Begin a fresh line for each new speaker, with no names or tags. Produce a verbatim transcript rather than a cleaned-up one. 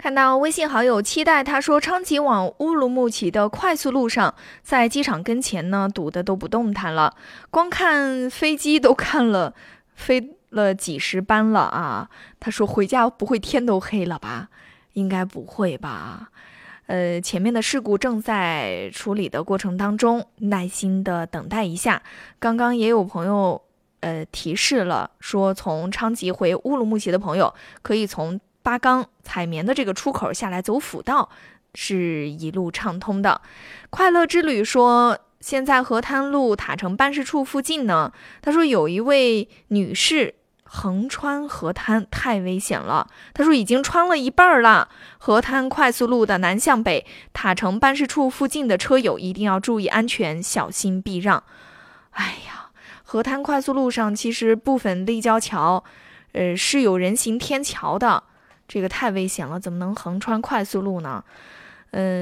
看到微信好友期待，他说昌吉往乌鲁木齐的快速路上，在机场跟前呢堵得都不动弹了，光看飞机都看了飞了几十班了啊。他说回家不会天都黑了吧？应该不会吧。呃，前面的事故正在处理的过程当中，耐心的等待一下。刚刚也有朋友呃提示了，说从昌吉回乌鲁木齐的朋友可以从巴钢采棉的这个出口下来走辅道，是一路畅通的。快乐之旅说，现在河滩路塔城办事处附近呢，他说有一位女士横穿河滩太危险了，他说已经穿了一半了。河滩快速路的南向北塔城办事处附近的车友一定要注意安全，小心避让。哎呀，河滩快速路上其实部分立交桥呃是有人行天桥的，这个太危险了，怎么能横穿快速路呢？嗯。